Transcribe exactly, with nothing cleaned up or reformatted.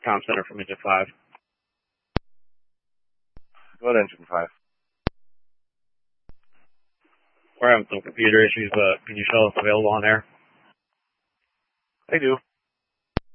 Comm Center from Engine five. Go ahead, Engine five. We're having some computer issues, but can you show us available on air? I do.